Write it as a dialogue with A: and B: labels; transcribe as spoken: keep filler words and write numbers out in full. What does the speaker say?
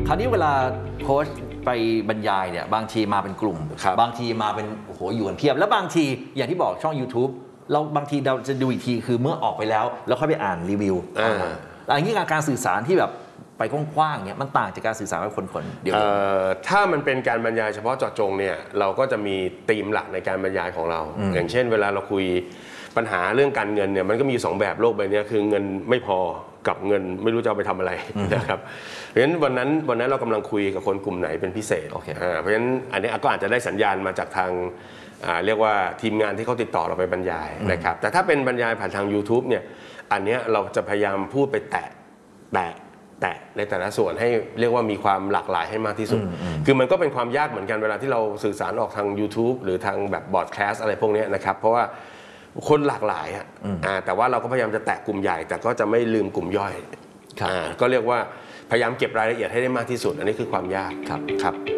A: คราวนี้เวลาโค้ชไปบรรยายเนี่ยบางทีมาเป็นกลุ่มบางทีมาเป็นโอ้โหอยู่กันเพียบแล้วบางทีอย่างที่บอกช่อง YouTube เราบางทีเราจะดูอีกทีคือเมื่อออกไปแล้วแล้วค่อยไปอ่านรีวิวอันนี้การสื่อสารที่แบบไปกว้างๆเนี่ยมันต่างจากการสื่อสารกับคนๆเดียว
B: ถ้ามันเป็นการบรรยายเฉพาะเจาะจงเนี่ยเราก็จะมีธีมหลักในการบรรยายของเราอย่างเช่นเวลาเราคุยปัญหาเรื่องการเงินเนี่ยมันก็มีสองแบบโลกใบนี้คือเงินไม่พอกับเงินไม่รู้จะเอาไปทำอะไรนะครับเพราะฉะนั้นวันนั้นวันนั้นเรากำลังคุยกับคนกลุ่มไหนเป็นพิเศษ
A: okay.
B: เพราะฉะนั้นอันนี้ก็อาจจะได้สัญญาณมาจากทางเรียกว่าทีมงานที่เขาติดต่อเราไปบรรยายนะครับแต่ถ้าเป็นบรรยายผ่านทาง YouTube เนี่ยอันนี้เราจะพยายามพูดไปแตะแตะแตะในแต่ละส่วนให้เรียกว่ามีความหลากหลายให้มากที่สุดคือมันก็เป็นความยากเหมือนกันเวลาที่เราสื่อสารออกทาง YouTube หรือทางแบบบอร์ดแคสต์อะไรพวกนี้นะครับเพราะว่าคนหลากหลายอ่ะแต่ว่าเราก็พยายามจะแตะกลุ่มใหญ่แต่ก็จะไม่ลืมกลุ่มย่อยก็เรียกว่าพยายามเก็บรายละเอียดให้ได้มากที่สุดอันนี้คือความยากครับครับ